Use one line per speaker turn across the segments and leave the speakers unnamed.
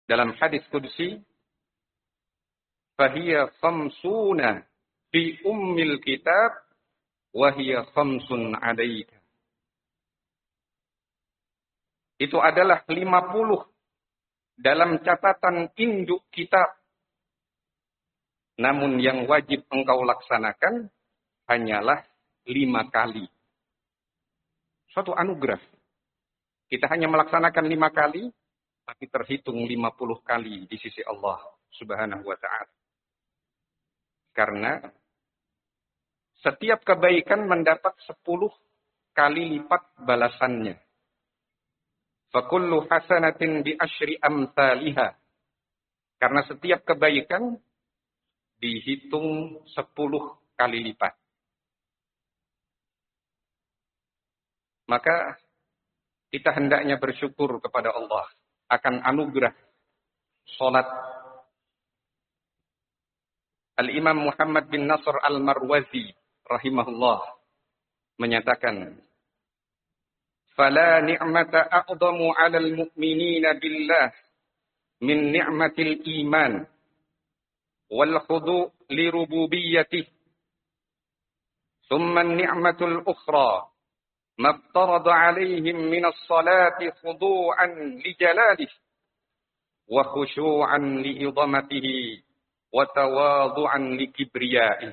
Dalam hadis qudsi, fahiya khamsuna fi ummil kitab wa hiya khamsun 'alaika. Itu adalah 50 dalam catatan induk kitab. Namun yang wajib engkau laksanakan hanyalah 5 kali. Suatu anugerah. Kita hanya melaksanakan 5 kali, tapi terhitung 50 kali di sisi Allah Subhanahu wa ta'ala. Karena setiap kebaikan mendapat 10 kali lipat balasannya. Fakullu hasanatin bi asyri amsalihha. Karena setiap kebaikan dihitung 10 kali lipat. Maka kita hendaknya bersyukur kepada Allah akan anugerah salat. Al-Imam Muhammad bin Nasr al-Marwazi rahimahullah menyatakan, "Fala ni'mata a'zamu 'alal mu'minina billah min ni'matil iman wal khudu' li rububiyyatih. Thumma an-ni'matul ukhra ma iftarada 'alaihim min as-salati khudu'an li jalalihi wa khushu'an li 'idhamatihi wa tawadhu'an li kibriyaihi.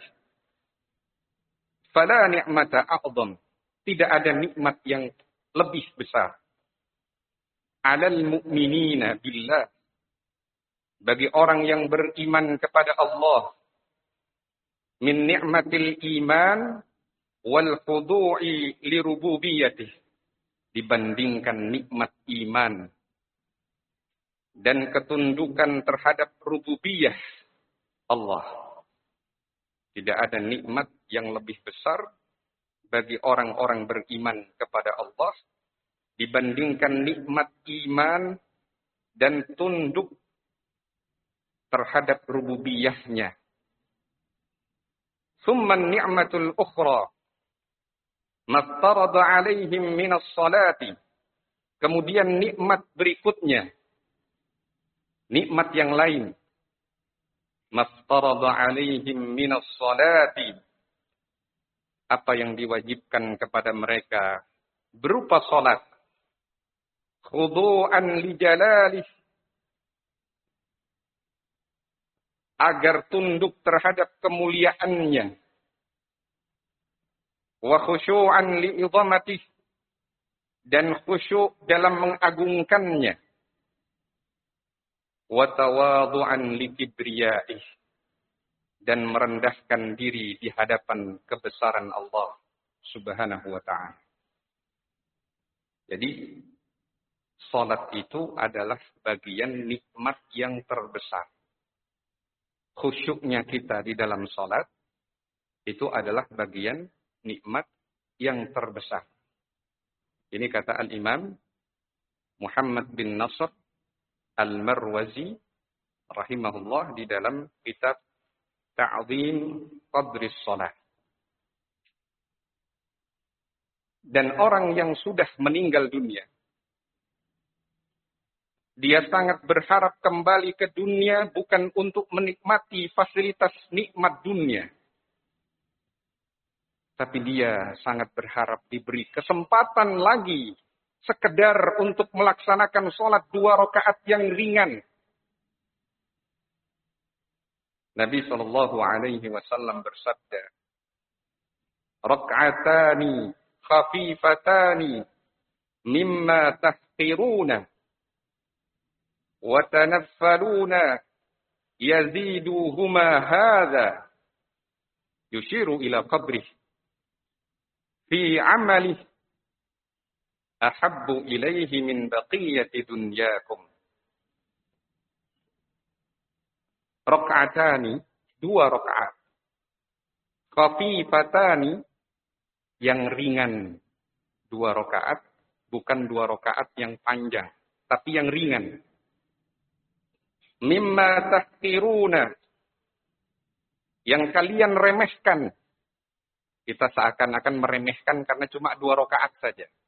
Fala ni'mata a'zam." Tidak ada nikmat yang lebih besar. 'Alal mu'minina billah. Bagi orang yang beriman kepada Allah. Min ni'matil iman wal khudu'i li rububiyyatih. Dibandingkan nikmat iman dan ketundukan terhadap rububiyah Allah. Tidak ada nikmat yang lebih besar bagi orang-orang beriman kepada Allah dibandingkan nikmat iman dan tunduk terhadap rububiyahnya. Thumma ni'matul ukhra maftarada 'alaihim minas salati. Kemudian nikmat berikutnya, nikmat yang lain, maftarada 'alaihim minas salati, apa yang diwajibkan kepada mereka berupa salat, khudu'an li jalalih, agar tunduk terhadap kemuliaannya, wa khusyu'an li idhamatih, dan khusyuk dalam mengagungkannya, wa tawadhu'an li kibriyaih, dan merendahkan diri di hadapan kebesaran Allah Subhanahu wa ta'ala. Jadi, salat itu adalah bagian nikmat yang terbesar. Khusyuknya kita di dalam salat itu adalah bagian nikmat yang terbesar. Ini kata Al-Imam Muhammad bin Nasr al-Marwazi rahimahullah di dalam kitab Ta'zim Qadris Salat. Dan orang yang sudah meninggal dunia, dia sangat berharap kembali ke dunia bukan untuk menikmati fasilitas nikmat dunia. Tapi dia sangat berharap diberi kesempatan lagi sekedar untuk melaksanakan sholat 2 rakaat yang ringan. Nabi SAW bersabda, "Rak'atani khafifatani mimma tahqiruna wa tanaffaluna yaziduhuma hadha." Yushiru ila qabrih. "Fi amalih ahabbu ilaihi min baqiyati dunyakum." Rak'atani, 2 rakaat. Khafifatani, yang ringan. 2 rakaat, bukan 2 rakaat yang panjang, tapi yang ringan. Mimma tahqiruna, yang kalian remehkan. Kita seakan-akan meremehkan karena cuma 2 rakaat saja.